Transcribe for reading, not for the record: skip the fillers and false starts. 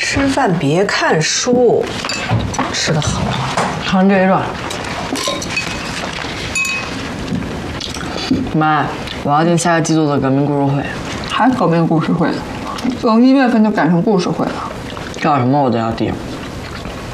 吃饭别看书，吃得好。 看这一段。妈，我要订下个季度的革命故事会。 还革命故事会呢？从1月份就改成故事会了。 叫什么我都要订。